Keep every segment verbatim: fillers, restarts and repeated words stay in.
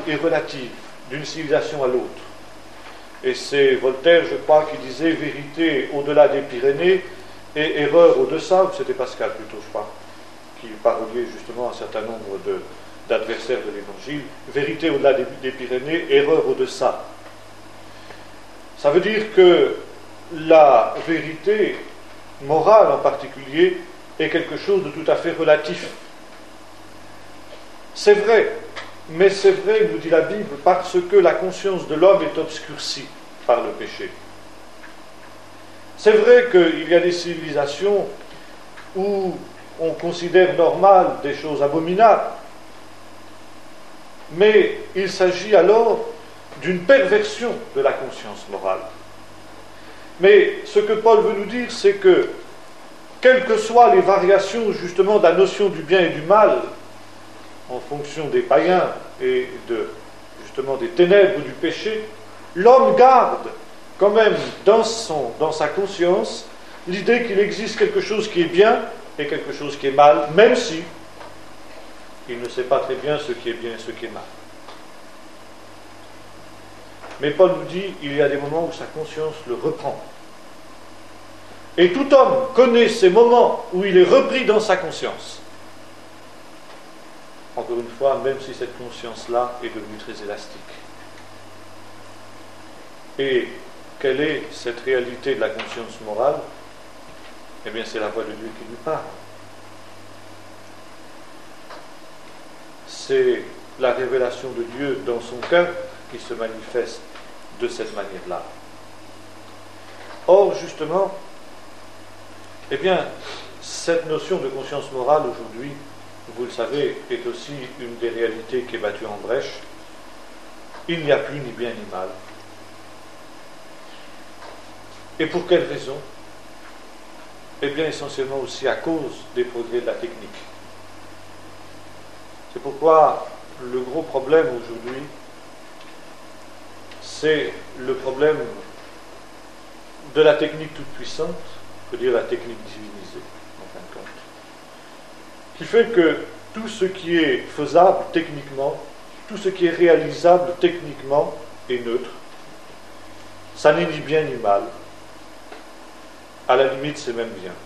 est relative d'une civilisation à l'autre. Et c'est Voltaire, je crois, qui disait vérité au-delà des Pyrénées et erreur au-deçà, ou c'était Pascal plutôt, je crois, qui parodiait justement un certain nombre de, d'adversaires de l'Évangile. Vérité au-delà des, des Pyrénées, erreur au-deçà. Ça veut dire que la vérité morale en particulier est quelque chose de tout à fait relatif. C'est vrai, mais c'est vrai, nous dit la Bible, parce que la conscience de l'homme est obscurcie par le péché. C'est vrai qu'il y a des civilisations où on considère normal des choses abominables, mais il s'agit alors d'une perversion de la conscience morale. Mais ce que Paul veut nous dire, c'est que, quelles que soient les variations justement de la notion du bien et du mal, en fonction des païens et de, justement des ténèbres du péché, l'homme garde quand même dans, son, dans sa conscience l'idée qu'il existe quelque chose qui est bien et quelque chose qui est mal, même si il ne sait pas très bien ce qui est bien et ce qui est mal. Mais Paul nous dit, il y a des moments où sa conscience le reprend. Et tout homme connaît ces moments où il est repris dans sa conscience. Encore une fois, même si cette conscience-là est devenue très élastique. Et quelle est cette réalité de la conscience morale? Eh bien, c'est la voix de Dieu qui lui parle. C'est la révélation de Dieu dans son cœur qui se manifeste de cette manière-là. Or, justement, eh bien, cette notion de conscience morale aujourd'hui, vous le savez, est aussi une des réalités qui est battue en brèche. Il n'y a plus ni bien ni mal. Et pour quelle raison? Eh bien, essentiellement aussi à cause des progrès de la technique. C'est pourquoi le gros problème aujourd'hui, c'est le problème de la technique toute puissante, on peut dire la technique divinisée, en fin de compte, qui fait que tout ce qui est faisable techniquement, tout ce qui est réalisable techniquement est neutre. Ça n'est ni bien ni mal. À la limite, c'est même bien.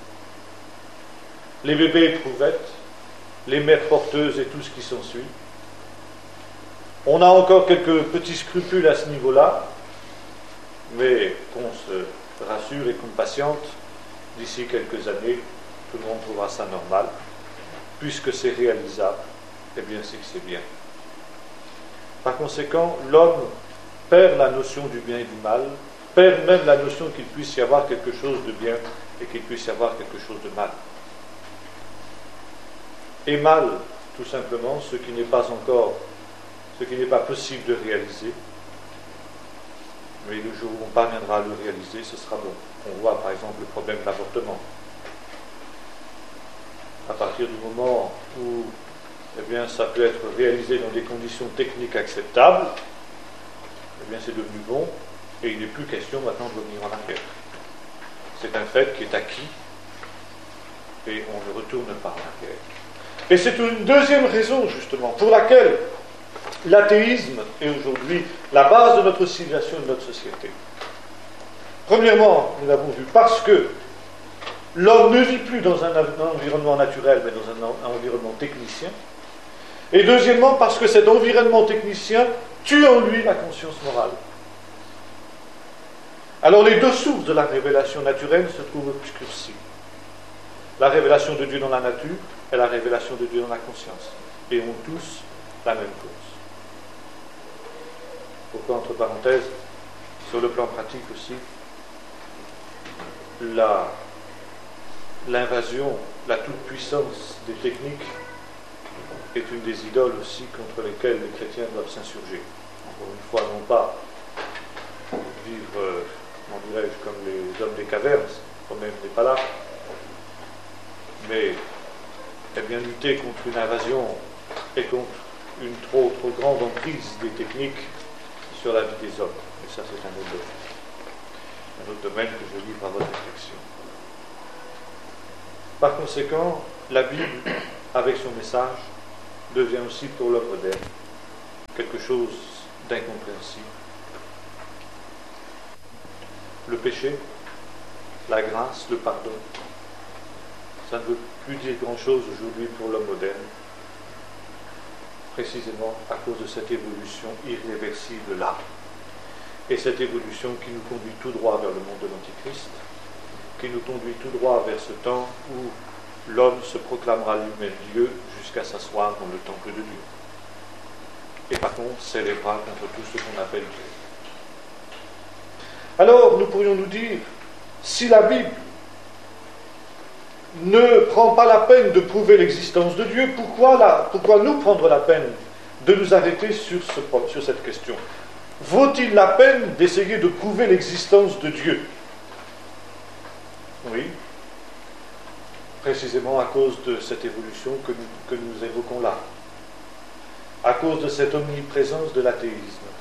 Les bébés éprouvettes, les mères porteuses et tout ce qui s'ensuit. On a encore quelques petits scrupules à ce niveau-là, mais qu'on se rassure et qu'on patiente, d'ici quelques années, tout le monde trouvera ça normal. Puisque c'est réalisable, eh bien c'est que c'est bien. Par conséquent, l'homme perd la notion du bien et du mal, perd même la notion qu'il puisse y avoir quelque chose de bien et qu'il puisse y avoir quelque chose de mal. Et mal, tout simplement, ce qui n'est pas encore, ce qui n'est pas possible de réaliser, mais le jour où on parviendra à le réaliser, ce sera bon. On voit par exemple le problème de l'avortement. À partir du moment où eh bien, ça peut être réalisé dans des conditions techniques acceptables, eh bien, c'est devenu bon, et il n'est plus question maintenant de revenir en arrière. C'est un fait qui est acquis, et on ne retourne pas en arrière. Et c'est une deuxième raison, justement, pour laquelle l'athéisme est aujourd'hui la base de notre civilisation et de notre société. Premièrement, nous l'avons vu, parce que l'homme ne vit plus dans un environnement naturel, mais dans un environnement technicien. Et deuxièmement, parce que cet environnement technicien tue en lui la conscience morale. Alors les deux sources de la révélation naturelle se trouvent obscurcies. La révélation de Dieu dans la nature et la révélation de Dieu dans la conscience. Et ont tous la même cause. Pourquoi, entre parenthèses, sur le plan pratique aussi, la l'invasion, la toute-puissance des techniques est une des idoles aussi contre lesquelles les chrétiens doivent s'insurger. Encore une fois, non pas vivre, euh, comment dirais-je, comme les hommes des cavernes, quand même n'est pas là, mais eh bien, lutter contre une invasion et contre une trop, trop grande emprise des techniques sur la vie des hommes. Et ça, c'est un autre domaine. Un autre domaine que je livre à votre réflexion. Par conséquent, la Bible, avec son message, devient aussi pour l'homme moderne quelque chose d'incompréhensible. Le péché, la grâce, le pardon, ça ne veut plus dire grand-chose aujourd'hui pour l'homme moderne, précisément à cause de cette évolution irréversible-là. Et cette évolution qui nous conduit tout droit vers le monde de l'Antichrist, qui nous conduit tout droit vers ce temps où l'homme se proclamera lui-même Dieu jusqu'à s'asseoir dans le temple de Dieu. Et par contre, s'élèvera contre tout ce qu'on appelle Dieu. Alors, nous pourrions nous dire, si la Bible ne prend pas la peine de prouver l'existence de Dieu, pourquoi, la, pourquoi nous prendre la peine de nous arrêter sur, ce, sur cette question? Vaut-il la peine d'essayer de prouver l'existence de Dieu? Oui, précisément à cause de cette évolution que nous, que nous évoquons là, à cause de cette omniprésence de l'athéisme.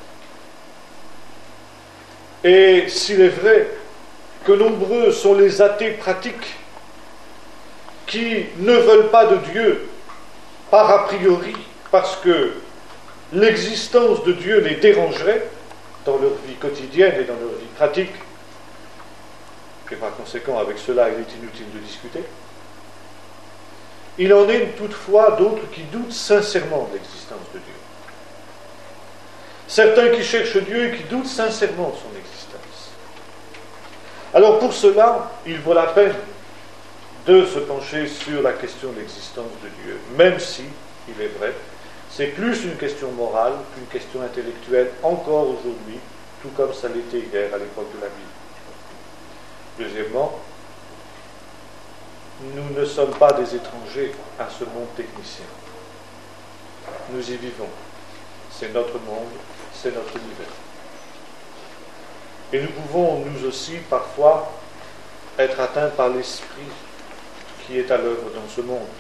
Et s'il est vrai que nombreux sont les athées pratiques qui ne veulent pas de Dieu par a priori, parce que l'existence de Dieu les dérangerait dans leur vie quotidienne et dans leur vie pratique, et par conséquent, avec cela, il est inutile de discuter. Il en est toutefois d'autres qui doutent sincèrement de l'existence de Dieu. Certains qui cherchent Dieu et qui doutent sincèrement de son existence. Alors pour cela, il vaut la peine de se pencher sur la question de l'existence de Dieu, même si, il est vrai, c'est plus une question morale qu'une question intellectuelle encore aujourd'hui, tout comme ça l'était hier à l'époque de la Bible. Deuxièmement, nous ne sommes pas des étrangers à ce monde technicien. Nous y vivons. C'est notre monde, c'est notre univers. Et nous pouvons, nous aussi, parfois, être atteints par l'esprit qui est à l'œuvre dans ce monde.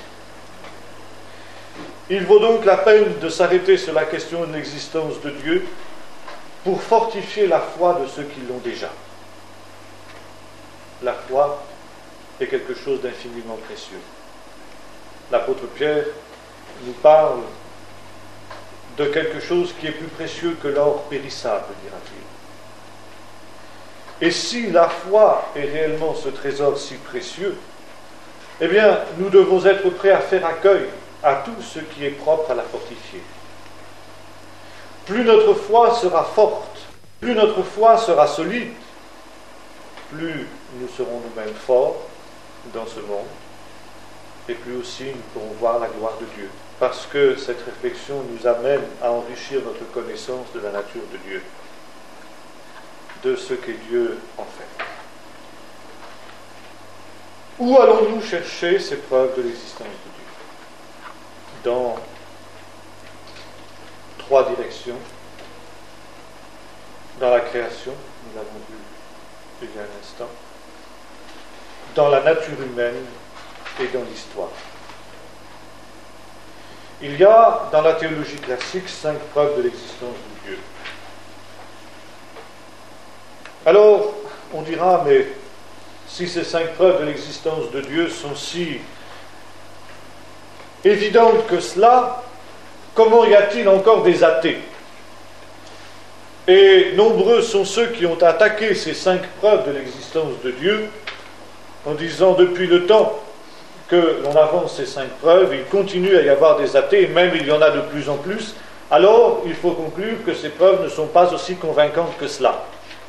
Il vaut donc la peine de s'arrêter sur la question de l'existence de Dieu pour fortifier la foi de ceux qui l'ont déjà. La foi est quelque chose d'infiniment précieux. L'apôtre Pierre nous parle de quelque chose qui est plus précieux que l'or périssable, dira-t-il. Et si la foi est réellement ce trésor si précieux, eh bien, nous devons être prêts à faire accueil à tout ce qui est propre à la fortifier. Plus notre foi sera forte, plus notre foi sera solide, plus nous serons nous-mêmes forts dans ce monde, et plus aussi nous pourrons voir la gloire de Dieu. Parce que cette réflexion nous amène à enrichir notre connaissance de la nature de Dieu, de ce qu'est Dieu en fait. Où allons-nous chercher ces preuves de l'existence de Dieu? Dans trois directions. Dans la création, nous l'avons vu il y a un instant, dans la nature humaine et dans l'histoire. Il y a dans la théologie classique cinq preuves de l'existence de Dieu. Alors, on dira, mais si ces cinq preuves de l'existence de Dieu sont si évidentes que cela, comment y a-t-il encore des athées? Et nombreux sont ceux qui ont attaqué ces cinq preuves de l'existence de Dieu en disant depuis le temps que l'on avance ces cinq preuves, il continue à y avoir des athées, et même il y en a de plus en plus, alors il faut conclure que ces preuves ne sont pas aussi convaincantes que cela.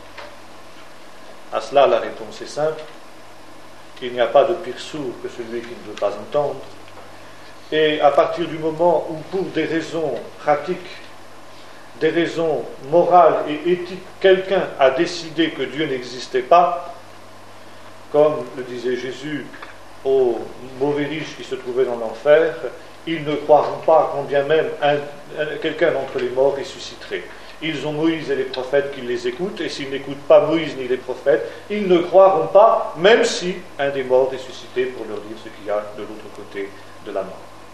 À cela, la réponse est simple. Il n'y a pas de pire sourd que celui qui ne veut pas entendre. Et à partir du moment où, pour des raisons pratiques, des raisons morales et éthiques, quelqu'un a décidé que Dieu n'existait pas, comme le disait Jésus aux mauvais riches qui se trouvaient dans l'enfer, ils ne croiront pas quand bien même un, un, quelqu'un d'entre les morts ressusciterait. Ils ont Moïse et les prophètes qui les écoutent, et s'ils n'écoutent pas Moïse ni les prophètes, ils ne croiront pas, même si un des morts ressuscité pour leur dire ce qu'il y a de l'autre côté de la mort.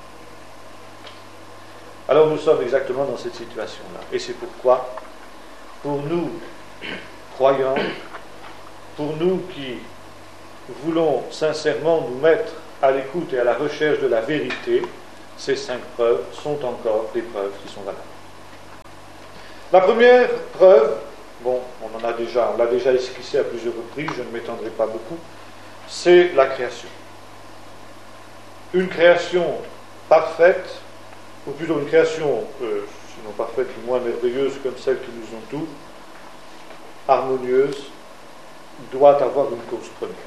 Alors nous sommes exactement dans cette situation-là. Et c'est pourquoi, pour nous, croyants, pour nous qui voulons sincèrement nous mettre à l'écoute et à la recherche de la vérité, ces cinq preuves sont encore des preuves qui sont valables. La première preuve, bon, on en a déjà, on l'a déjà esquissé à plusieurs reprises, je ne m'étendrai pas beaucoup, c'est la création. Une création parfaite, ou plutôt une création, euh, sinon parfaite, du moins merveilleuse comme celle qui nous entoure, harmonieuse, doit avoir une cause première.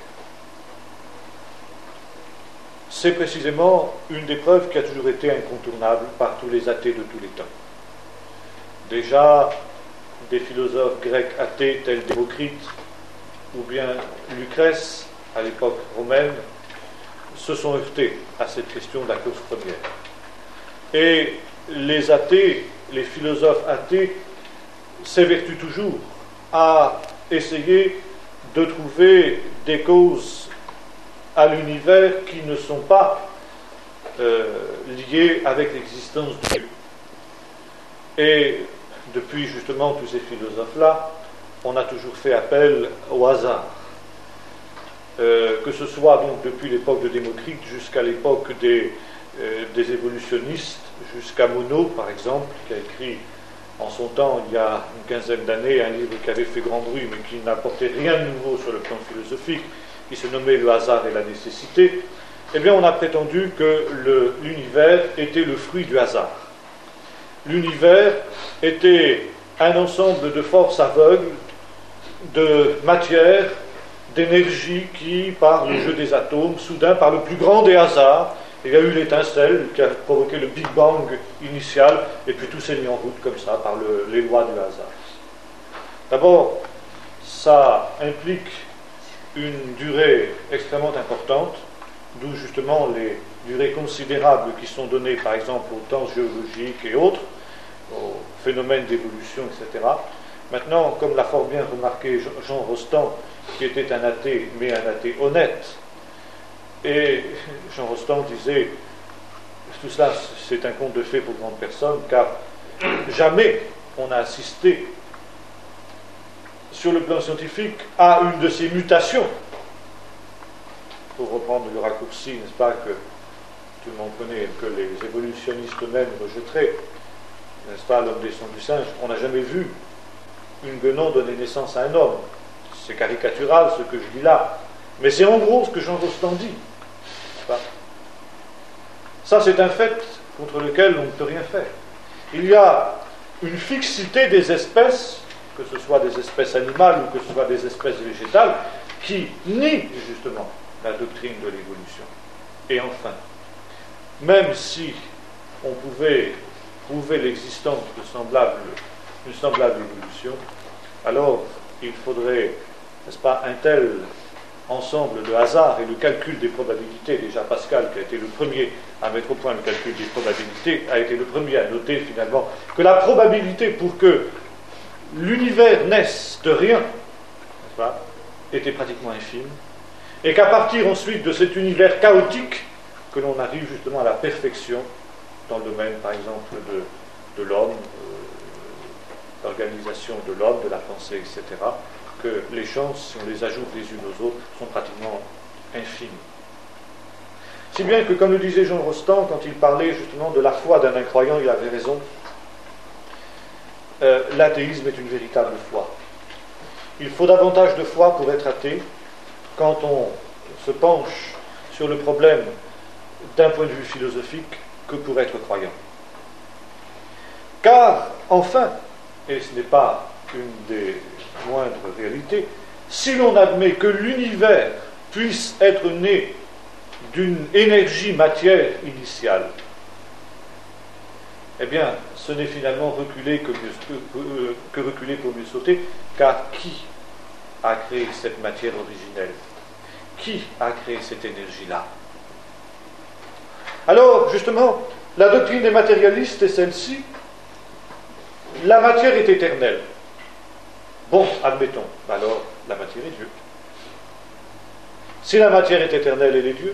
C'est précisément une des preuves qui a toujours été incontournable par tous les athées de tous les temps. Déjà, des philosophes grecs athées tels Démocrite ou bien Lucrèce, à l'époque romaine, se sont heurtés à cette question de la cause première. Et les athées, les philosophes athées, s'évertuent toujours à essayer de trouver des causes à l'univers qui ne sont pas euh, liées avec l'existence de Dieu. Et depuis justement tous ces philosophes-là, on a toujours fait appel au hasard. Euh, que ce soit donc depuis l'époque de Démocrite jusqu'à l'époque des, euh, des évolutionnistes, jusqu'à Monod par exemple, qui a écrit en son temps, il y a une quinzaine d'années, un livre qui avait fait grand bruit mais qui n'apportait rien de nouveau sur le plan philosophique, qui se nommait Le hasard et la nécessité. Eh bien on a prétendu que le, l'univers était le fruit du hasard. L'univers était un ensemble de forces aveugles, de matière, d'énergie qui, par le jeu des atomes, soudain, par le plus grand des hasards, il y a eu l'étincelle qui a provoqué le Big Bang initial, et puis tout s'est mis en route comme ça, par le, les lois du hasard. D'abord, ça implique une durée extrêmement importante, d'où justement les durées considérables qui sont données, par exemple, aux temps géologiques et autres, aux phénomènes d'évolution, et cetera. Maintenant, comme l'a fort bien remarqué Jean Rostand, qui était un athée, mais un athée honnête, et Jean Rostand disait, tout cela c'est un conte de fées pour grande personne, car jamais on a assisté sur le plan scientifique à une de ces mutations, pour reprendre le raccourci, n'est-ce pas, que tout le monde connaît, que les évolutionnistes eux-mêmes rejetteraient, n'est-ce pas, l'homme des sons du singe. On n'a jamais vu une guenon donner naissance à un homme. C'est caricatural ce que je dis là, mais c'est en gros ce que Jean Rostand dit. Ça, c'est un fait contre lequel on ne peut rien faire. Il y a une fixité des espèces, que ce soit des espèces animales ou que ce soit des espèces végétales, qui nie justement la doctrine de l'évolution. Et enfin, même si on pouvait prouver l'existence de semblables, d'une semblable évolution, alors il faudrait, n'est-ce pas, un tel ensemble de hasard et le calcul des probabilités. Déjà Pascal, qui a été le premier à mettre au point le calcul des probabilités, a été le premier à noter finalement que la probabilité pour que l'univers naisse de rien, n'est-ce pas, était pratiquement infime, et qu'à partir ensuite de cet univers chaotique, que l'on arrive justement à la perfection dans le domaine, par exemple, de, de l'homme, euh, l'organisation de l'homme, de la pensée, et cetera, que les chances, si on les ajoute les unes aux autres, sont pratiquement infimes. Si bien que, comme le disait Jean Rostand, quand il parlait justement de la foi d'un incroyant, il avait raison, euh, l'athéisme est une véritable foi. Il faut davantage de foi pour être athée quand on se penche sur le problème d'un point de vue philosophique que pour être croyant. Car, enfin, et ce n'est pas une des moindres réalités, si l'on admet que l'univers puisse être né d'une énergie matière initiale, eh bien, ce n'est finalement reculer que, mieux, que, que reculer pour mieux sauter, car qui a créé cette matière originelle? Qui a créé cette énergie-là? Alors, justement, la doctrine des matérialistes est celle-ci. La matière est éternelle. Bon, admettons. Alors, la matière est Dieu. Si la matière est éternelle, elle est Dieu.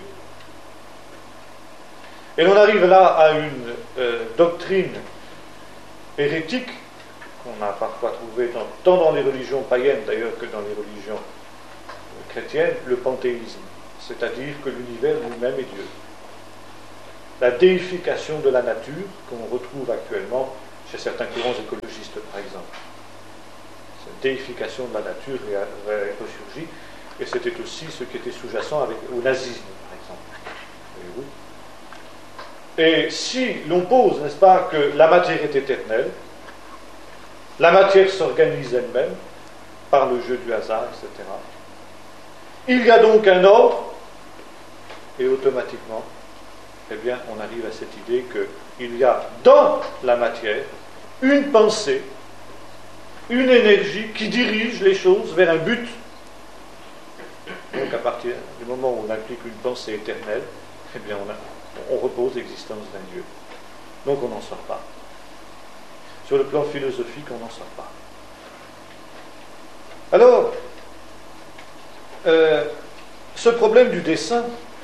Et l'on arrive là à une euh, doctrine hérétique qu'on a parfois trouvée dans, tant dans les religions païennes d'ailleurs que dans les religions chrétiennes, le panthéisme, c'est-à-dire que l'univers lui-même est Dieu. La déification de la nature qu'on retrouve actuellement chez certains courants écologistes, par exemple. déification de la nature est ressurgie, et c'était aussi ce qui était sous-jacent avec, au nazisme, par exemple. Et, oui. Et si l'on pose, n'est-ce pas, que la matière est éternelle, la matière s'organise elle-même par le jeu du hasard, et cetera. Il y a donc un ordre, et automatiquement, eh bien, on arrive à cette idée qu'il y a dans la matière une pensée, une énergie qui dirige les choses vers un but. Donc, à partir du moment où on implique une pensée éternelle, eh bien, on, a, on repose l'existence d'un Dieu. Donc, on n'en sort pas. Sur le plan philosophique, on n'en sort pas. Alors, euh, ce problème du dessein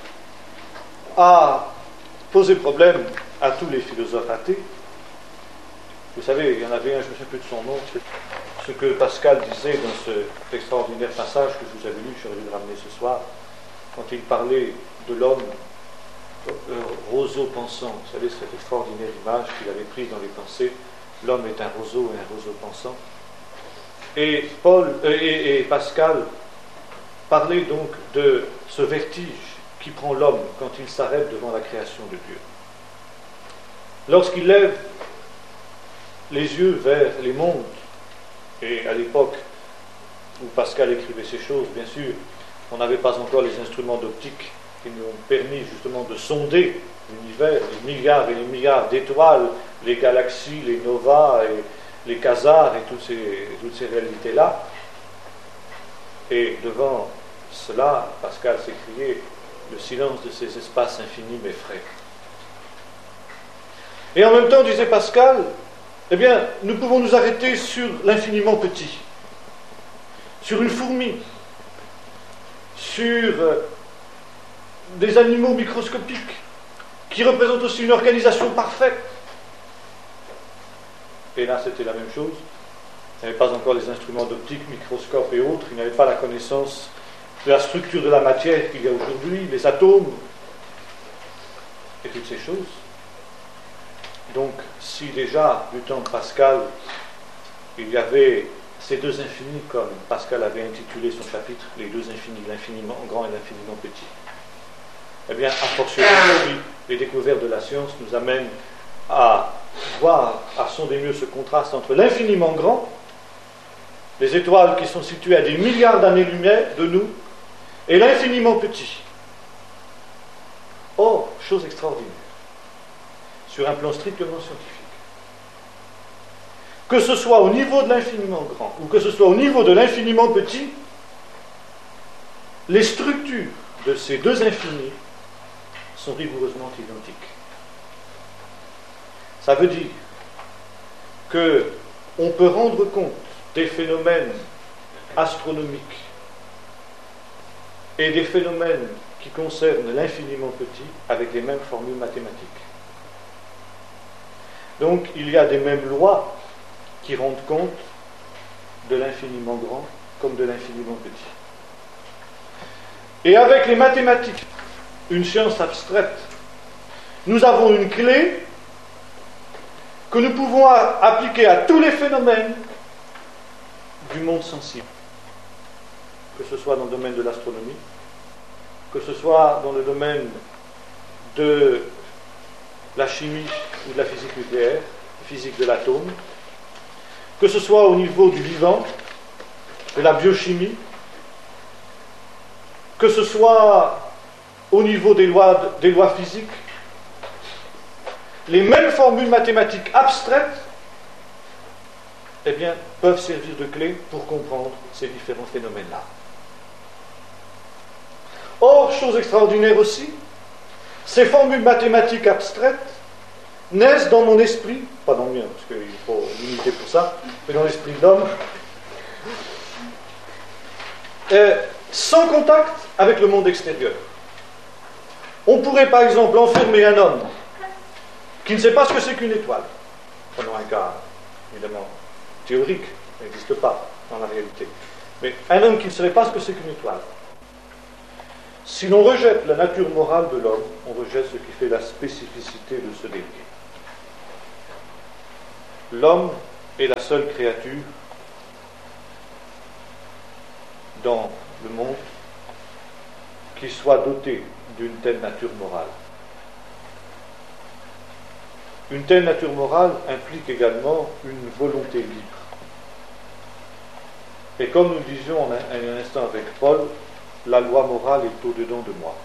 a posé problème à tous les philosophes athées. Vous savez, il y en avait un, je ne me souviens plus de son nom, ce que Pascal disait dans cet extraordinaire passage que je vous avais lu, j'aurais dû le ramener ce soir, quand il parlait de l'homme euh, roseau pensant. Vous savez, cette extraordinaire image qu'il avait prise dans les pensées, l'homme est un roseau et un roseau pensant. Et, Paul, euh, et, et Pascal parlait donc de ce vertige qui prend l'homme quand il s'arrête devant la création de Dieu. Lorsqu'il lève les yeux vers les mondes, et à l'époque où Pascal écrivait ces choses, bien sûr, on n'avait pas encore les instruments d'optique qui nous ont permis justement de sonder l'univers, les milliards et les milliards d'étoiles, les galaxies, les novas, et les quasars et toutes ces, toutes ces réalités-là. Et devant cela, Pascal s'écriait: le silence de ces espaces infinis m'effraie. Et en même temps, disait Pascal, eh bien, nous pouvons nous arrêter sur l'infiniment petit, sur une fourmi, sur euh, des animaux microscopiques, qui représentent aussi une organisation parfaite. Et là, c'était la même chose. Il n'y avait pas encore les instruments d'optique, microscopes et autres, il n'y avait pas la connaissance de la structure de la matière qu'il y a aujourd'hui, les atomes, et toutes ces choses. Donc, si déjà, du temps de Pascal, il y avait ces deux infinis, comme Pascal avait intitulé son chapitre, les deux infinis, l'infiniment grand et l'infiniment petit, eh bien, a fortiori, les découvertes de la science nous amènent à voir à son des mieux ce contraste entre l'infiniment grand, les étoiles qui sont situées à des milliards d'années-lumière de nous, et l'infiniment petit. Or, chose extraordinaire, sur un plan strictement scientifique, que ce soit au niveau de l'infiniment grand ou que ce soit au niveau de l'infiniment petit, les structures de ces deux infinis sont rigoureusement identiques. Ça veut dire qu'on peut rendre compte des phénomènes astronomiques et des phénomènes qui concernent l'infiniment petit avec les mêmes formules mathématiques. Donc, il y a des mêmes lois qui rendent compte de l'infiniment grand comme de l'infiniment petit. Et avec les mathématiques, une science abstraite, nous avons une clé que nous pouvons appliquer à tous les phénomènes du monde sensible, que ce soit dans le domaine de l'astronomie, que ce soit dans le domaine de la chimie ou de la physique nucléaire, physique de l'atome, que ce soit au niveau du vivant, de la biochimie, que ce soit au niveau des lois, des lois physiques, les mêmes formules mathématiques abstraites, eh bien, peuvent servir de clé pour comprendre ces différents phénomènes-là. Or, chose extraordinaire aussi, ces formules mathématiques abstraites naissent dans mon esprit, pas dans le mien, parce qu'il faut limiter pour ça, mais dans l'esprit de l'homme, euh, sans contact avec le monde extérieur. On pourrait par exemple enfermer un homme qui ne sait pas ce que c'est qu'une étoile. Prenons un cas, évidemment, théorique, ça n'existe pas dans la réalité. Mais un homme qui ne savait pas ce que c'est qu'une étoile. Si l'on rejette la nature morale de l'homme, on rejette ce qui fait la spécificité de ce dernier. L'homme est la seule créature dans le monde qui soit doté d'une telle nature morale. Une telle nature morale implique également une volonté libre. Et comme nous le disions en un, un instant avec Paul, la loi morale est au-dedans de moi.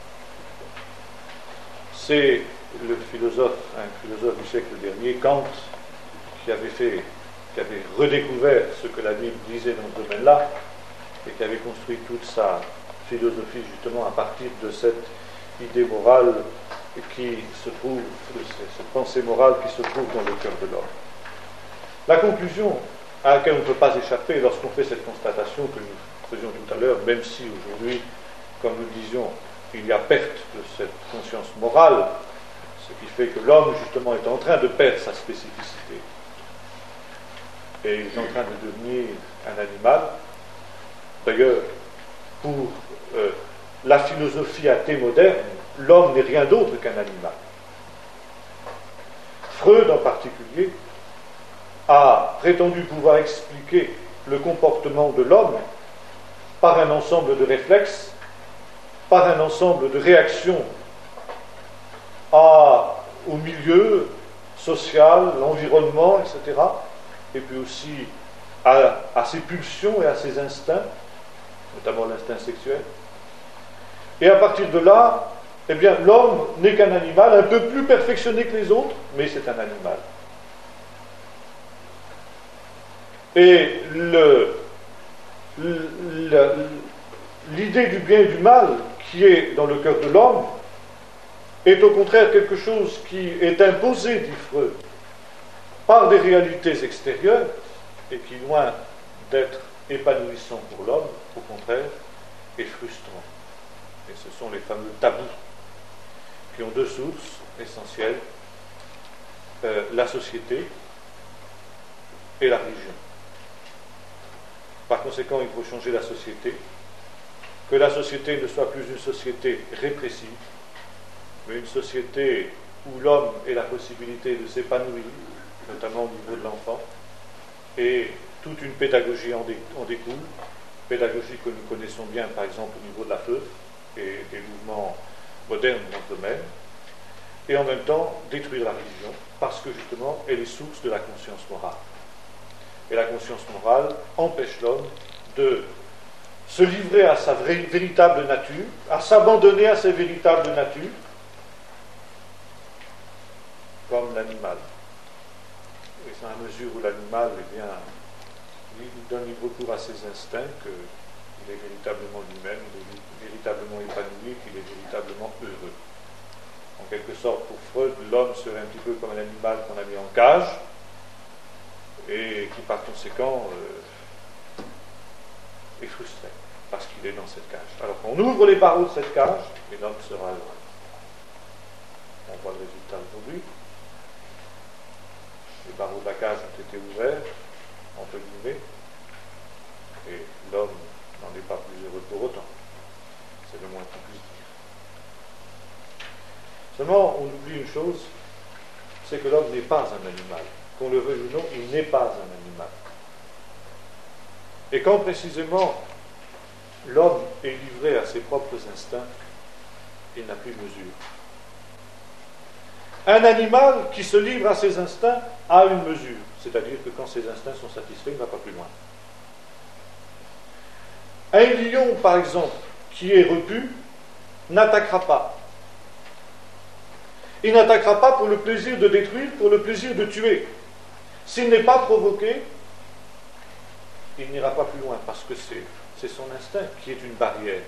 C'est le philosophe, un philosophe du siècle dernier, Kant, qui avait fait, qui avait redécouvert ce que la Bible disait dans ce domaine-là, et qui avait construit toute sa philosophie justement à partir de cette idée morale qui se trouve, cette pensée morale qui se trouve dans le cœur de l'homme. La conclusion à laquelle on ne peut pas échapper lorsqu'on fait cette constatation que nous faisions tout à l'heure, même si aujourd'hui, comme nous le disions, il y a perte de cette conscience morale, ce qui fait que l'homme justement est en train de perdre sa spécificité et il est en train de devenir un animal. D'ailleurs, pour euh, la philosophie athée moderne, l'homme n'est rien d'autre qu'un animal. Freud en particulier a prétendu pouvoir expliquer le comportement de l'homme par un ensemble de réflexes, par un ensemble de réactions à, au milieu social, l'environnement, et cetera, et puis aussi à, à ses pulsions et à ses instincts, notamment l'instinct sexuel. Et à partir de là, eh bien, l'homme n'est qu'un animal, un peu plus perfectionné que les autres, mais c'est un animal. Et le, le, l'idée du bien et du mal qui est dans le cœur de l'homme est au contraire quelque chose qui est imposé, dit Freud, par des réalités extérieures et qui, loin d'être épanouissant pour l'homme, au contraire, est frustrant. Et ce sont les fameux tabous qui ont deux sources essentielles, euh, la société et la religion. Par conséquent, il faut changer la société, que la société ne soit plus une société répressive, mais une société où l'homme ait la possibilité de s'épanouir, notamment au niveau de l'enfant, et toute une pédagogie en, dé, en découle, pédagogie que nous connaissons bien, par exemple, au niveau de la F E F et des mouvements modernes dans ce domaine, et en même temps détruire la religion, parce que justement, elle est source de la conscience morale. Et la conscience morale empêche l'homme de se livrer à sa vraie, véritable nature, à s'abandonner à sa véritable nature, comme l'animal. Et c'est à mesure où l'animal, eh bien, il donne libre cours à ses instincts qu'il est véritablement lui-même, il est véritablement épanoui, qu'il est véritablement heureux. En quelque sorte, pour Freud, l'homme serait un petit peu comme un animal qu'on a mis en cage, et qui par conséquent euh, est frustré, parce qu'il est dans cette cage. Alors qu'on ouvre les barreaux de cette cage, et l'homme sera heureux. On voit le résultat aujourd'hui. Les barreaux de la cage ont été ouverts, entre guillemets, et l'homme n'en est pas plus heureux pour autant. C'est le moins qu'on puisse dire. Seulement, on oublie une chose, c'est que l'homme n'est pas un animal. Qu'on le veuille ou non, il n'est pas un animal. Et quand précisément l'homme est livré à ses propres instincts, il n'a plus de mesure. Un animal qui se livre à ses instincts a une mesure, c'est-à-dire que quand ses instincts sont satisfaits, il ne va pas plus loin. Un lion, par exemple, qui est repu, n'attaquera pas. Il n'attaquera pas pour le plaisir de détruire, pour le plaisir de tuer. S'il n'est pas provoqué, il n'ira pas plus loin, parce que c'est, c'est son instinct qui est une barrière.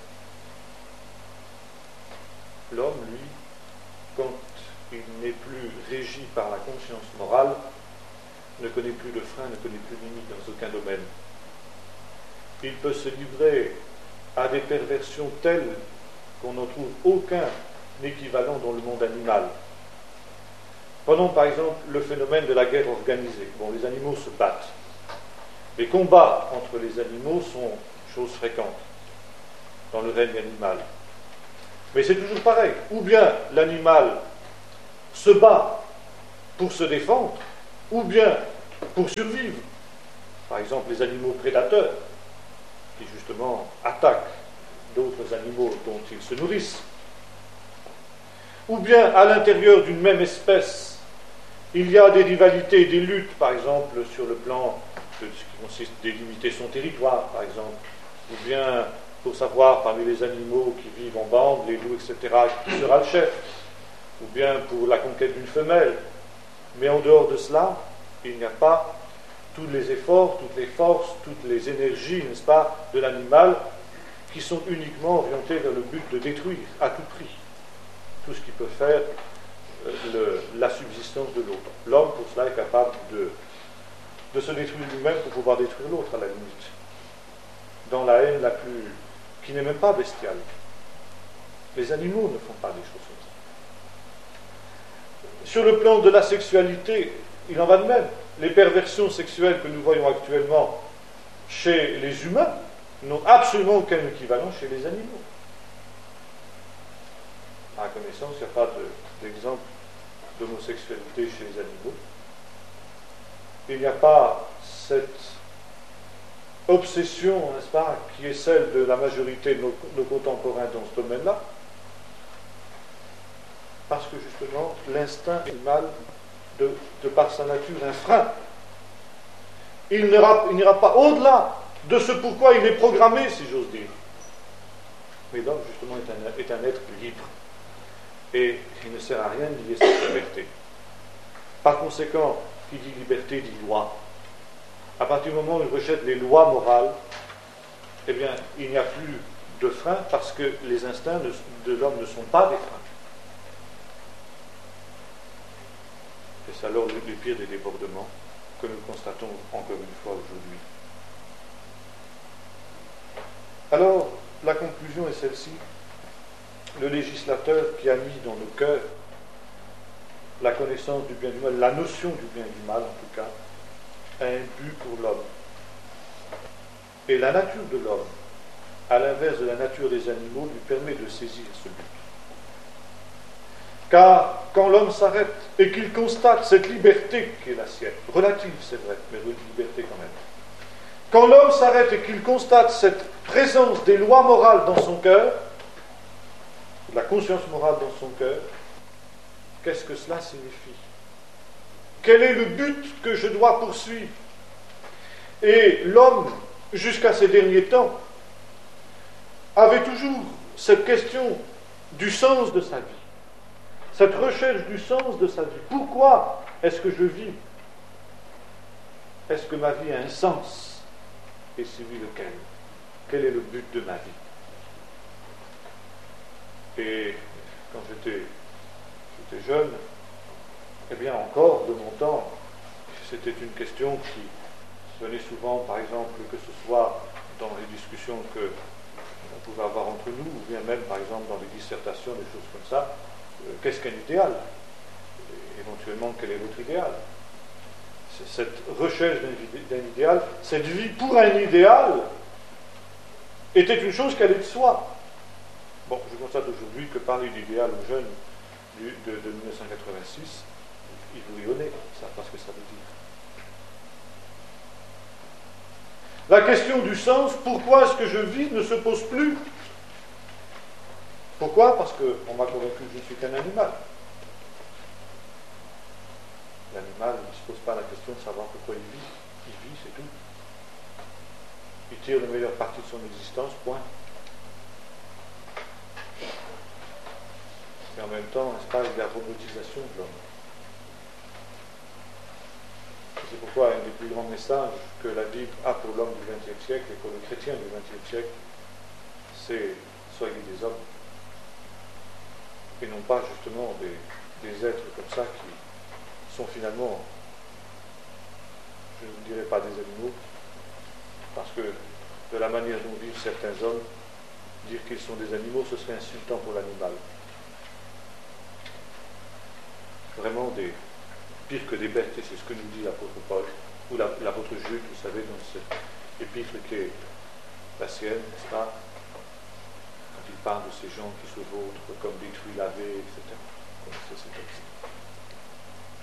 L'homme, lui, quand il n'est plus régi par la conscience morale, ne connaît plus de frein, ne connaît plus de limite dans aucun domaine. Il peut se livrer à des perversions telles qu'on n'en trouve aucun équivalent dans le monde animal. Prenons par exemple le phénomène de la guerre organisée. Bon, les animaux se battent. Les combats entre les animaux sont choses fréquentes dans le règne animal. Mais c'est toujours pareil. Ou bien l'animal se bat pour se défendre, ou bien pour survivre. Par exemple, les animaux prédateurs, qui justement attaquent d'autres animaux dont ils se nourrissent. Ou bien à l'intérieur d'une même espèce, il y a des rivalités, des luttes, par exemple sur le plan de ce qui consiste à délimiter son territoire, par exemple, ou bien pour savoir parmi les animaux qui vivent en bande, les loups, et cetera, qui sera le chef, ou bien pour la conquête d'une femelle. Mais en dehors de cela, il n'y a pas tous les efforts, toutes les forces, toutes les énergies, n'est-ce pas, de l'animal qui sont uniquement orientées vers le but de détruire à tout prix tout ce qui peut faire le, la subsistance de l'autre. L'homme, pour cela, est capable de, de se détruire lui-même pour pouvoir détruire l'autre, à la limite. Dans la haine la plus... qui n'est même pas bestiale. Les animaux ne font pas des choses comme ça. Sur le plan de la sexualité, il en va de même. Les perversions sexuelles que nous voyons actuellement chez les humains n'ont absolument aucun équivalent chez les animaux. À ma connaissance, il n'y a pas de, d'exemple d'homosexualité chez les animaux. Il n'y a pas cette obsession, n'est-ce pas, qui est celle de la majorité de nos, nos contemporains dans ce domaine-là, parce que justement, l'instinct animal, de, de par sa nature, un frein. Il n'ira, il n'ira pas au-delà de ce pourquoi il est programmé, si j'ose dire. Mais l'homme, justement, est un, est un être libre. Et il ne sert à rien de lier cette liberté. Par conséquent, qui dit liberté dit loi. À partir du moment où il rejette les lois morales, eh bien, il n'y a plus de frein parce que les instincts de l'homme ne sont pas des freins. Et c'est alors le, le pire des débordements que nous constatons encore une fois aujourd'hui. Alors, la conclusion est celle-ci. Le législateur qui a mis dans nos cœurs la connaissance du bien et du mal, la notion du bien et du mal en tout cas, a un but pour l'homme. Et la nature de l'homme, à l'inverse de la nature des animaux, lui permet de saisir ce but. Car quand l'homme s'arrête et qu'il constate cette liberté qui est la sienne, relative c'est vrai, mais liberté quand même, quand l'homme s'arrête et qu'il constate cette présence des lois morales dans son cœur, de la conscience morale dans son cœur, qu'est-ce que cela signifie? Quel est le but que je dois poursuivre? Et l'homme, jusqu'à ces derniers temps, avait toujours cette question du sens de sa vie, cette recherche du sens de sa vie. Pourquoi est-ce que je vis? Est-ce que ma vie a un sens? Et si oui, lequel? Quel est le but de ma vie? Et quand j'étais, j'étais jeune, eh bien encore, de mon temps, c'était une question qui venait souvent, par exemple, que ce soit dans les discussions que on pouvait avoir entre nous, ou bien même, par exemple, dans les dissertations, des choses comme ça. Euh, qu'est-ce qu'un idéal? Et éventuellement, quel est votre idéal? C'est cette recherche d'un, d'un idéal, cette vie pour un idéal, était une chose qui allait de soi. Bon, je constate aujourd'hui que parler d'idéal aux jeunes du, de, de mille neuf cent quatre-vingt-six, ils vous rionnez, ils ne savent pas ce que ça veut dire. La question du sens, pourquoi est-ce que je vis, ne se pose plus. Pourquoi? Parce qu'on m'a convaincu que je ne suis qu'un animal. L'animal ne se pose pas la question de savoir pourquoi il vit. Il vit, c'est tout. Il tire la meilleure partie de son existence, point. Et en même temps, n'est-ce pas, il y a la robotisation de l'homme. C'est pourquoi un des plus grands messages que la Bible a pour l'homme du vingtième siècle et pour le chrétien du vingtième siècle, c'est « soyez des hommes ». Et non pas justement des, des êtres comme ça qui sont finalement, je ne dirais pas des animaux, parce que de la manière dont vivent certains hommes, dire qu'ils sont des animaux, ce serait insultant pour l'animal. Vraiment des pires que des bêtes, et c'est ce que nous dit l'apôtre Paul, ou la, l'apôtre Jude, vous savez, dans cette épître qui est la sienne, n'est-ce pas, quand il parle de ces gens qui se vautrent comme des fruits lavés, et cetera. C'est ce texte.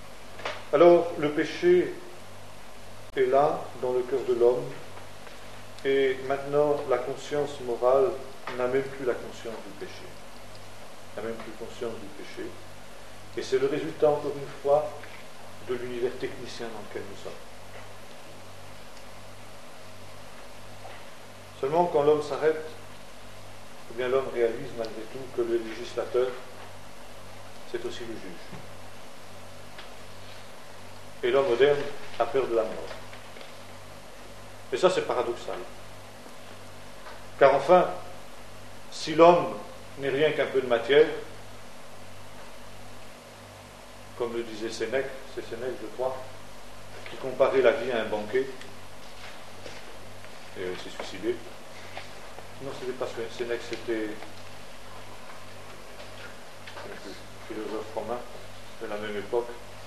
Alors, le péché est là, dans le cœur de l'homme, et maintenant la conscience morale n'a même plus la conscience du péché. N'a même plus conscience du péché. Et c'est le résultat, encore une fois, de l'univers technicien dans lequel nous sommes. Seulement, quand l'homme s'arrête, eh bien l'homme réalise malgré tout que le législateur, c'est aussi le juge. Et l'homme moderne a peur de la mort. Et ça, c'est paradoxal. Car enfin, si l'homme n'est rien qu'un peu de matière, comme le disait Sénèque, c'est Sénèque, je crois, qui comparait la vie à un banquet, et il s'est suicidé. Non, c'était pas Sénèque, c'était un philosophe romain de la même époque.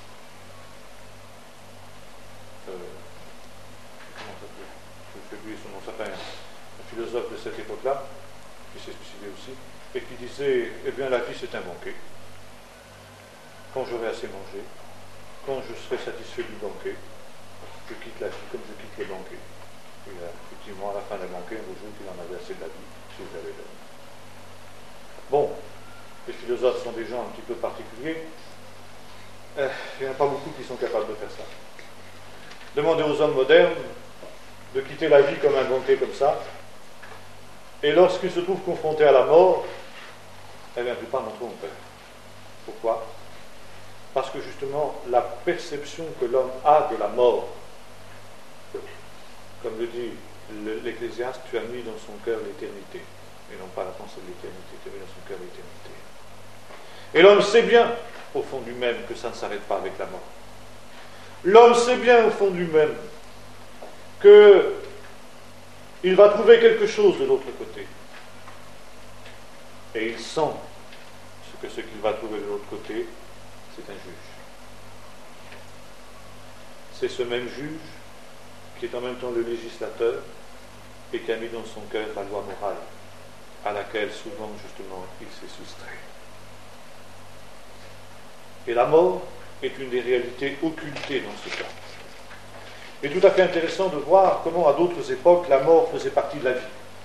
Euh, comment ça s'appelle ? Je ne sais plus son nom, ça s'appelle un philosophe de cette époque-là, qui s'est suicidé aussi, et qui disait, eh bien la vie c'est un banquet. Quand j'aurai assez mangé, quand je serai satisfait du banquet, je quitte la vie comme je quitte le banquet. Et là, effectivement, à la fin d'un banquet, on résout qu'il en avait assez de la vie, si vous avez donné. Bon, les philosophes sont des gens un petit peu particuliers. Euh, il n'y en a pas beaucoup qui sont capables de faire ça. Demandez aux hommes modernes de quitter la vie comme un banquet comme ça, et lorsqu'ils se trouvent confrontés à la mort, eh bien, la plupart d'entre eux ont peur. Pourquoi ? Parce que justement, la perception que l'homme a de la mort, comme le dit l'Ecclésiaste, tu as mis dans son cœur l'éternité, et non pas la pensée de l'éternité, tu as mis dans son cœur l'éternité. Et l'homme sait bien, au fond du même, que ça ne s'arrête pas avec la mort. L'homme sait bien, au fond du même, qu'il va trouver quelque chose de l'autre côté. Et il sent ce que ce qu'il va trouver de l'autre côté, c'est un juge. C'est ce même juge qui est en même temps le législateur et qui a mis dans son cœur la loi morale, à laquelle souvent, justement, il s'est soustrait. Et la mort est une des réalités occultées dans ce cas. Il est tout à fait intéressant de voir comment, à d'autres époques, la mort faisait partie de la vie.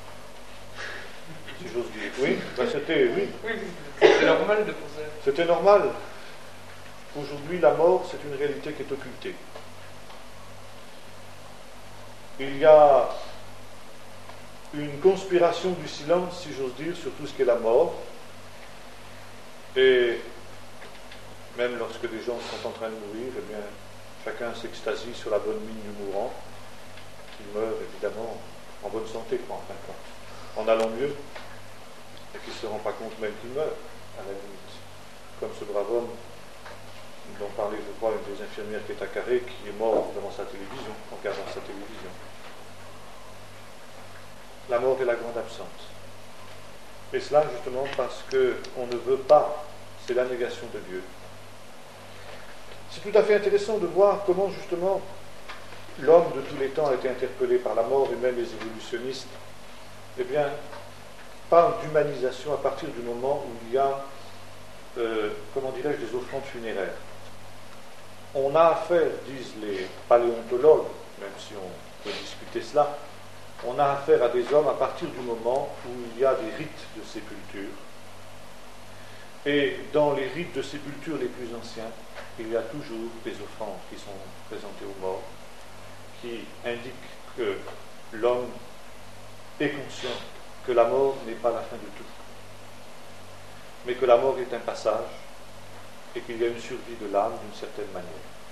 Si j'ose dire. Oui, ben c'était, oui. Oui, c'était normal de penser. C'était normal. Aujourd'hui, la mort, c'est une réalité qui est occultée. Il y a une conspiration du silence, si j'ose dire, sur tout ce qu'est la mort. Et même lorsque des gens sont en train de mourir, eh bien, chacun s'extasie sur la bonne mine du mourant, qui meurt évidemment en bonne santé, quoi, en fin de compte, en allant mieux, et qui ne se rend pas compte même qu'il meurt, à la limite. Comme ce brave homme dont parlait, je crois, une des infirmières qui est à Carré, qui est mort devant sa télévision, en regardant sa télévision. La mort est la grande absente. Et cela, justement, parce qu'on ne veut pas, c'est la négation de Dieu. C'est tout à fait intéressant de voir comment, justement, l'homme de tous les temps a été interpellé par la mort, et même les évolutionnistes, eh bien, parlent d'humanisation à partir du moment où il y a, euh, comment dirais-je, des offrandes funéraires. On a affaire, disent les paléontologues, même si on peut discuter cela, on a affaire à des hommes à partir du moment où il y a des rites de sépulture. Et dans les rites de sépulture les plus anciens, il y a toujours des offrandes qui sont présentées aux morts, qui indiquent que l'homme est conscient que la mort n'est pas la fin de tout, mais que la mort est un passage et qu'il y a une survie de l'âme d'une certaine manière.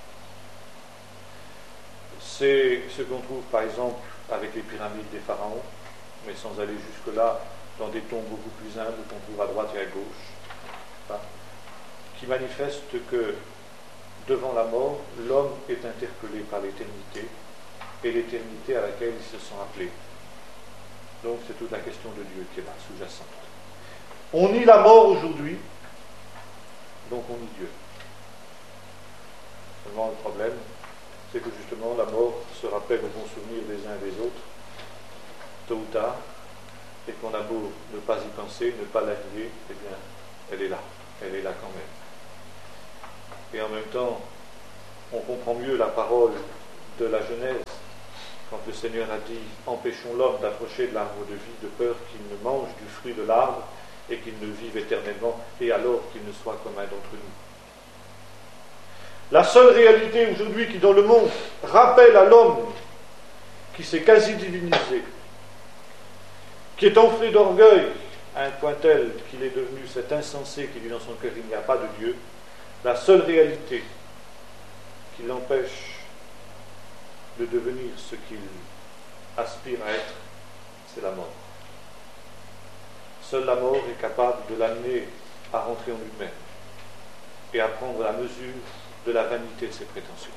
C'est ce qu'on trouve par exemple avec les pyramides des pharaons, mais sans aller jusque-là, dans des tombes beaucoup plus humbles qu'on trouve à droite et à gauche, hein, qui manifestent que devant la mort, l'homme est interpellé par l'éternité, et l'éternité à laquelle il se sent appelé. Donc c'est toute la question de Dieu qui est là, sous-jacente. On nie la mort aujourd'hui, donc on nie Dieu. Seulement le problème, c'est que justement la mort se rappelle au bon souvenir des uns et des autres, tôt ou tard, et qu'on a beau ne pas y penser, ne pas la nier, eh bien, elle est là, elle est là quand même. Et en même temps, on comprend mieux la parole de la Genèse, quand le Seigneur a dit « Empêchons l'homme d'approcher de l'arbre de vie de peur qu'il ne mange du fruit de l'arbre et qu'il ne vive éternellement, et alors qu'il ne soit comme un d'entre nous. » La seule réalité aujourd'hui qui dans le monde rappelle à l'homme qui s'est quasi divinisé, qui est enflé d'orgueil à un point tel qu'il est devenu cet insensé qui dit dans son cœur il n'y a pas de Dieu, la seule réalité qui l'empêche de devenir ce qu'il aspire à être, c'est la mort. Seule la mort est capable de l'amener à rentrer en lui-même et à prendre la mesure de la vanité de ses prétentions.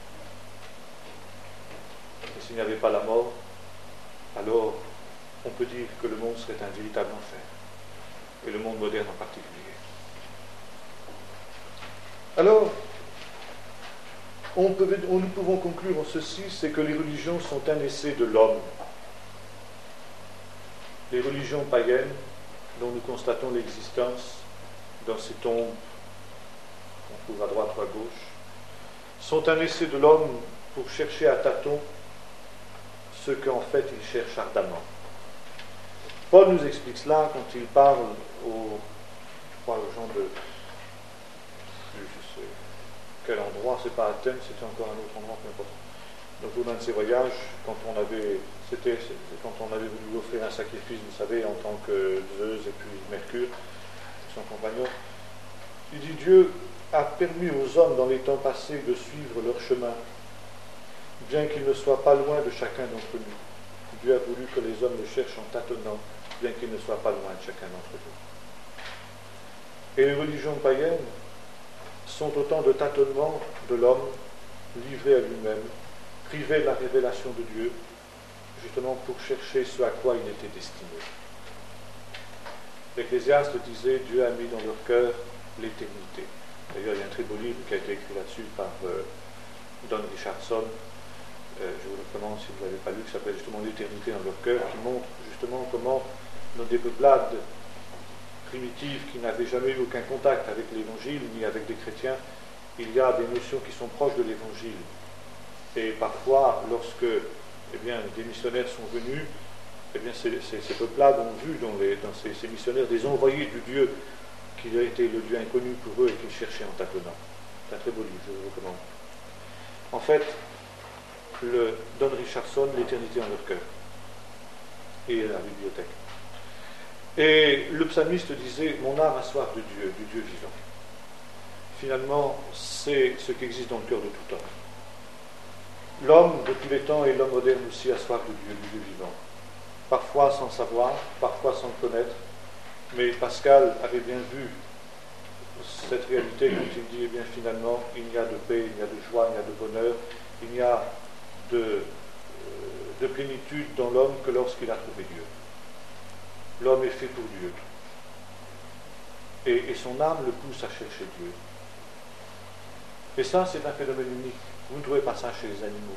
Et s'il n'y avait pas la mort, alors on peut dire que le monde serait un véritable enfer, et le monde moderne en particulier. Alors, on peut, on, nous pouvons conclure en ceci, c'est que les religions sont un essai de l'homme. Les religions païennes, dont nous constatons l'existence dans ces tombes qu'on trouve à droite ou à gauche, sont un essai de l'homme pour chercher à tâtons ce qu'en fait il cherche ardemment. Paul nous explique cela quand il parle aux, aux gens de, je sais quel endroit, c'est pas Athènes, c'était encore un autre endroit, peu importe. Donc au d'un de ses voyages, quand on avait, c'était, c'était quand on avait voulu offrir un sacrifice, vous savez, en tant que Zeus et puis Mercure, son compagnon, il dit Dieu a permis aux hommes dans les temps passés de suivre leur chemin, bien qu'ils ne soient pas loin de chacun d'entre nous. Dieu a voulu que les hommes le cherchent en tâtonnant, bien qu'ils ne soient pas loin de chacun d'entre eux. Et les religions païennes sont autant de tâtonnements de l'homme livré à lui-même, privé de la révélation de Dieu, justement pour chercher ce à quoi il était destiné. L'Ecclésiaste disait Dieu a mis dans leur cœur l'éternité. D'ailleurs, il y a un très beau livre qui a été écrit là-dessus par euh, Don Richardson, euh, je vous le recommande si vous ne l'avez pas lu, qui s'appelle justement L'éternité dans leur cœur, qui montre justement comment dans des peuplades primitives qui n'avaient jamais eu aucun contact avec l'Évangile ni avec des chrétiens, il y a des notions qui sont proches de l'Évangile. Et parfois, lorsque eh bien, des missionnaires sont venus, eh bien, ces, ces, ces peuplades ont vu dans, les, dans ces, ces missionnaires des envoyés du Dieu qui a été le Dieu inconnu pour eux et qu'ils cherchaient en tâtonnant. C'est un très beau livre, je vous le recommande. En fait, le Don Richardson, l'éternité dans leur cœur, et la bibliothèque. Et le psalmiste disait, mon âme a soif de Dieu, du Dieu vivant. Finalement, c'est ce qui existe dans le cœur de tout homme. L'homme de tous les temps et l'homme moderne aussi a soif de Dieu, du Dieu vivant. Parfois sans savoir, parfois sans le connaître, mais Pascal avait bien vu cette réalité quand il dit, eh bien finalement, il n'y a de paix, il n'y a de joie, il n'y a de bonheur, il n'y a de, euh, de plénitude dans l'homme que lorsqu'il a trouvé Dieu. L'homme est fait pour Dieu. Et, et son âme le pousse à chercher Dieu. Et ça, c'est un phénomène unique. Vous ne trouvez pas ça chez les animaux.